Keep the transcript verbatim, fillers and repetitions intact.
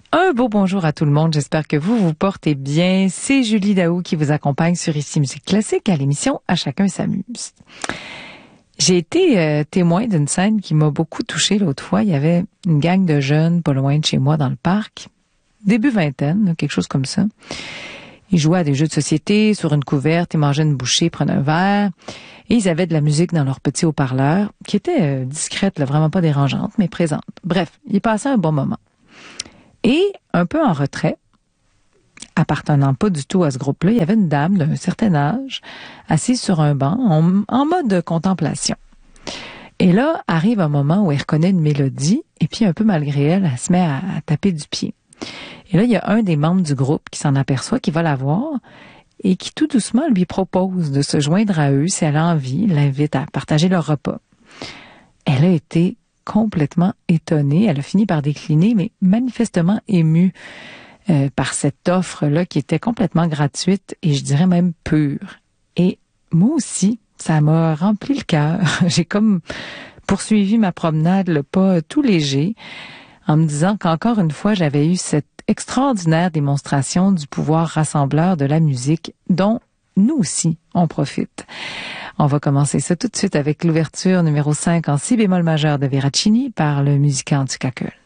Un beau bonjour à tout le monde. J'espère que vous vous portez bien. C'est Julie Daou qui vous accompagne sur Ici Musique Classique à l'émission À chacun s'amuse. J'ai été euh, témoin d'une scène qui m'a beaucoup touchée l'autre fois. Il y avait une gang de jeunes pas loin de chez moi dans le parc. Début vingtaine, quelque chose comme ça. Ils jouaient à des jeux de société sur une couverte, ils mangeaient une bouchée, prenaient un verre. Et ils avaient de la musique dans leur petit haut-parleur, qui était euh, discrète, là, vraiment pas dérangeante, mais présente. Bref, ils passaient un bon moment. Et un peu en retrait, appartenant pas du tout à ce groupe-là, il y avait une dame d'un certain âge, assise sur un banc, en, en mode de contemplation. Et là, arrive un moment où elle reconnaît une mélodie, et puis un peu malgré elle, elle se met à, à taper du pied. Et là, il y a un des membres du groupe qui s'en aperçoit, qui va la voir, et qui tout doucement lui propose de se joindre à eux si elle a envie, l'invite à partager leur repas. Elle a été complètement étonnée, elle a fini par décliner, mais manifestement émue euh, par cette offre-là qui était complètement gratuite et je dirais même pure. Et moi aussi, ça m'a rempli le cœur. J'ai comme poursuivi ma promenade, le pas tout léger, en me disant qu'encore une fois, j'avais eu cette extraordinaire démonstration du pouvoir rassembleur de la musique dont nous aussi, on profite. On va commencer ça tout de suite avec l'ouverture numéro cinq en si bémol majeur de Veracini par le musicien du Cackle.